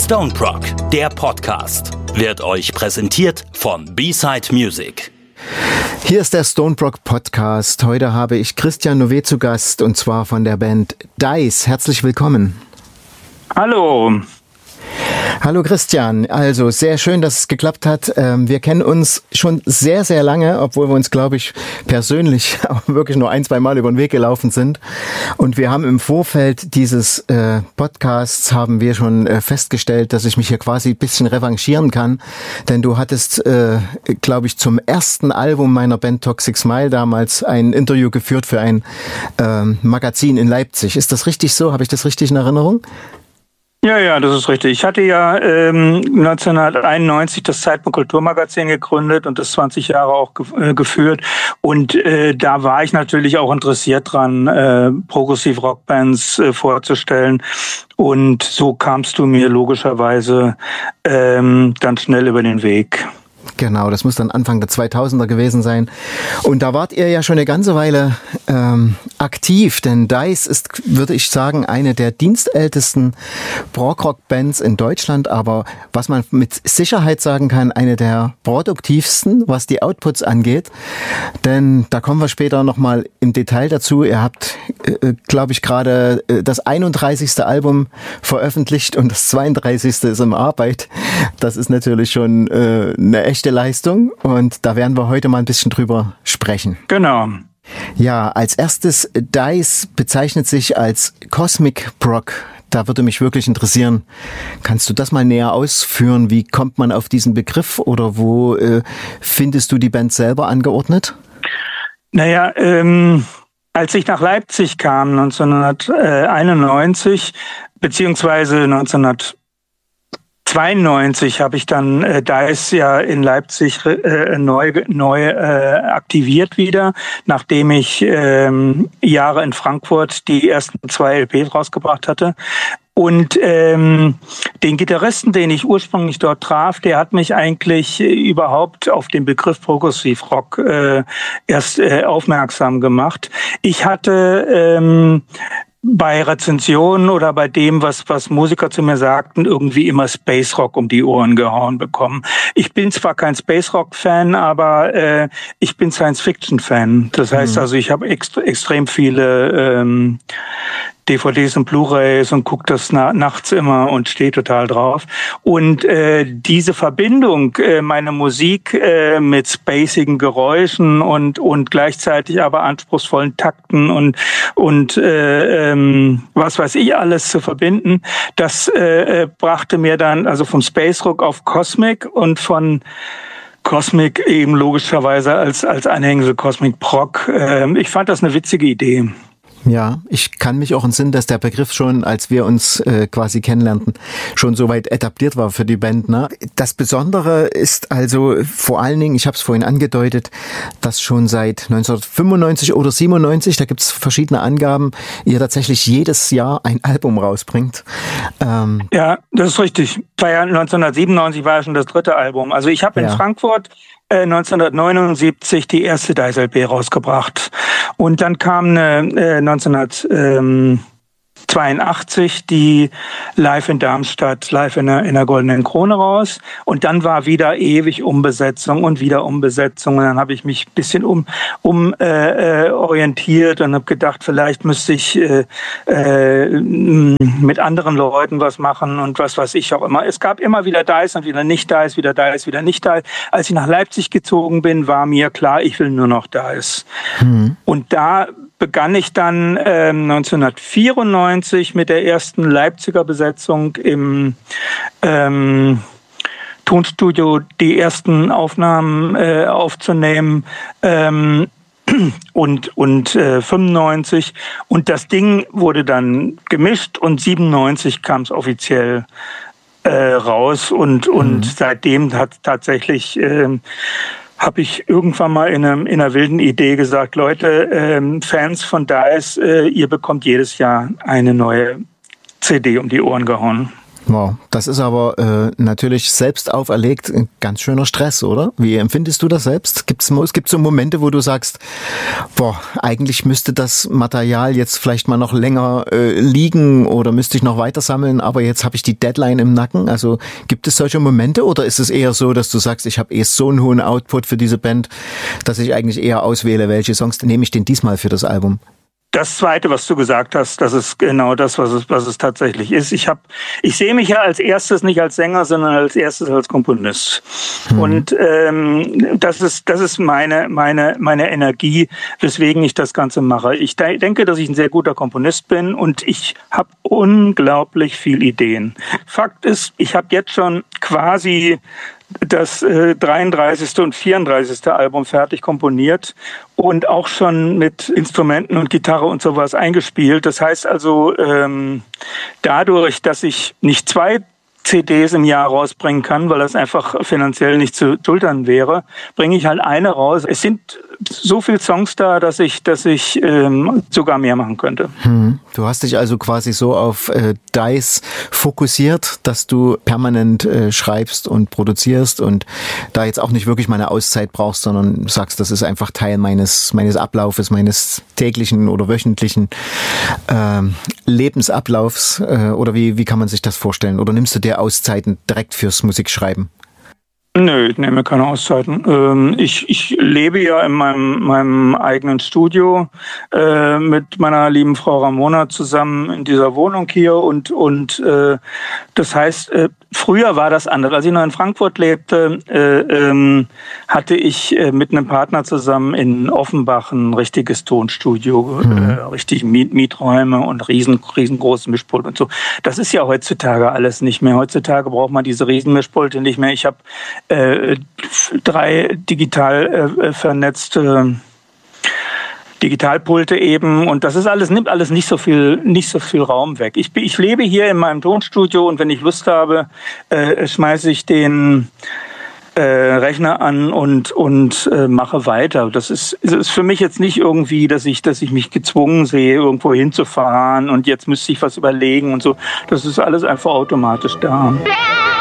Stone Prog, der Podcast, wird euch präsentiert von B-Side Music. Hier ist der Stone Prog Podcast. Heute habe ich Christian Nové zu Gast, und zwar von der Band Dice. Herzlich willkommen. Hallo. Hallo Christian, also sehr schön, dass es geklappt hat. Wir kennen uns schon sehr, sehr lange, obwohl wir uns, glaube ich, persönlich auch wirklich nur 1-2 Mal über den Weg gelaufen sind. Und wir haben im Vorfeld dieses Podcasts haben wir schon festgestellt, dass ich mich hier quasi ein bisschen revanchieren kann. Denn du hattest, glaube ich, zum ersten Album meiner Band Toxic Smile damals ein Interview geführt für ein Magazin in Leipzig. Ist das richtig so? Habe ich das richtig in Erinnerung? Ja, das ist richtig. Ich hatte ja 1991 das Zeitpunkt Kulturmagazin gegründet und das 20 Jahre auch geführt. Und da war ich natürlich auch interessiert dran, Progressive Rockbands vorzustellen. Und so kamst du mir logischerweise dann schnell über den Weg. Genau, das muss dann Anfang der 2000er gewesen sein. Und da wart ihr ja schon eine ganze Weile aktiv, denn Dice ist, würde ich sagen, eine der dienstältesten Prog-Rock-Bands in Deutschland, aber was man mit Sicherheit sagen kann, eine der produktivsten, was die Outputs angeht. Denn da kommen wir später nochmal im Detail dazu. Ihr habt, glaube ich, gerade das 31. Album veröffentlicht und das 32. ist in Arbeit. Das ist natürlich schon eine echte Leistung, und da werden wir heute mal ein bisschen drüber sprechen. Genau. Ja, als erstes, Dice bezeichnet sich als Cosmic Prog. Da würde mich wirklich interessieren, kannst du das mal näher ausführen? Wie kommt man auf diesen Begriff, oder wo findest du die Band selber angeordnet? Naja, als ich nach Leipzig kam, 1991, beziehungsweise 1992 habe ich dann Dice ja in Leipzig neu aktiviert wieder, nachdem ich Jahre in Frankfurt die ersten 2 LPs rausgebracht hatte. Und den Gitarristen, den ich ursprünglich dort traf, der hat mich eigentlich überhaupt auf den Begriff Progressive Rock erst aufmerksam gemacht. Ich hatte bei Rezensionen oder bei dem, was Musiker zu mir sagten, irgendwie immer Space Rock um die Ohren gehauen bekommen. Ich bin zwar kein Space Rock Fan, aber ich bin Science Fiction Fan. Das heißt also, ich habe extrem viele DVDs und Blu-rays und gucke das nachts immer und stehe total drauf. Und diese Verbindung, meine Musik mit spacigen Geräuschen und gleichzeitig aber anspruchsvollen Takten und was weiß ich alles zu verbinden, das brachte mir dann also vom Space Rock auf Cosmic und von Cosmic eben logischerweise als Anhängsel Cosmic Prog. Ich fand das eine witzige Idee. Ja, ich kann mich auch entsinnen, dass der Begriff schon, als wir uns quasi kennenlernten, schon so weit etabliert war für die Band. Ne? Das Besondere ist also vor allen Dingen, ich habe es vorhin angedeutet, dass schon seit 1995 oder 97, da gibt es verschiedene Angaben, ihr tatsächlich jedes Jahr ein Album rausbringt. Ja, das ist richtig. 1997 war ja schon das 3. Album. Also ich habe in Frankfurt 1979 die erste Dice LP rausgebracht. Und dann kam 1982 die Live in Darmstadt, live in der Goldenen Krone raus. Und dann war wieder ewig Umbesetzung und wieder Umbesetzung. Und dann habe ich mich ein bisschen orientiert und habe gedacht, vielleicht müsste ich mit anderen Leuten was machen und was weiß ich auch immer. Es gab immer wieder Dice und wieder nicht Dice, wieder Dice, wieder nicht Dice. Als ich nach Leipzig gezogen bin, war mir klar, ich will nur noch Dice. Und da begann ich dann 1994 mit der ersten Leipziger Besetzung im Tonstudio die ersten Aufnahmen aufzunehmen und 95, und das Ding wurde dann gemischt und 97 kam es offiziell raus und seitdem hat tatsächlich habe ich irgendwann mal in einer wilden Idee gesagt, Leute, Fans von Dice, ihr bekommt jedes Jahr eine neue CD um die Ohren gehauen. Wow, das ist aber natürlich selbst auferlegt ein ganz schöner Stress, oder? Wie empfindest du das selbst? Es gibt so Momente, wo du sagst, boah, eigentlich müsste das Material jetzt vielleicht mal noch länger liegen oder müsste ich noch weiter sammeln, aber jetzt habe ich die Deadline im Nacken. Also gibt es solche Momente oder ist es eher so, dass du sagst, ich habe so einen hohen Output für diese Band, dass ich eigentlich eher auswähle, welche Songs nehme ich denn diesmal für das Album? Das Zweite, was du gesagt hast, das ist genau das, was es tatsächlich ist. Ich sehe mich ja als erstes nicht als Sänger, sondern als erstes als Komponist. Und das ist meine Energie, weswegen ich das Ganze mache. Ich denke, dass ich ein sehr guter Komponist bin und ich habe unglaublich viel Ideen. Fakt ist, ich habe jetzt schon quasi das 33. und 34. Album fertig komponiert und auch schon mit Instrumenten und Gitarre und sowas eingespielt. Das heißt also, dadurch, dass ich nicht 2 CDs im Jahr rausbringen kann, weil das einfach finanziell nicht zu schultern wäre, bringe ich halt eine raus. Es sind so viele Songs da, dass ich sogar mehr machen könnte. Du hast dich also quasi so auf Dice fokussiert, dass du permanent schreibst und produzierst und da jetzt auch nicht wirklich mal eine Auszeit brauchst, sondern sagst, das ist einfach Teil meines Ablaufes, meines täglichen oder wöchentlichen Lebensablaufs. Oder wie kann man sich das vorstellen? Oder nimmst du dir Auszeiten direkt fürs Musikschreiben? Nö, ich nehme keine Auszeiten. Ich lebe ja in meinem eigenen Studio mit meiner lieben Frau Ramona zusammen in dieser Wohnung hier und das heißt, früher war das anders. Als ich noch in Frankfurt lebte, hatte ich mit einem Partner zusammen in Offenbach ein richtiges Tonstudio, richtig Mieträume und riesengroßes Mischpult und so. Das ist ja heutzutage alles nicht mehr. Heutzutage braucht man diese Riesenmischpulte nicht mehr. Ich habe 3 digital vernetzte Digitalpulte eben und das ist nimmt alles nicht so viel Raum weg. Ich lebe hier in meinem Tonstudio und wenn ich Lust habe, schmeiße ich den Rechner an und mache weiter. Das ist für mich jetzt nicht irgendwie, dass ich mich gezwungen sehe, irgendwo hinzufahren und jetzt müsste ich was überlegen und so. Das ist alles einfach automatisch da.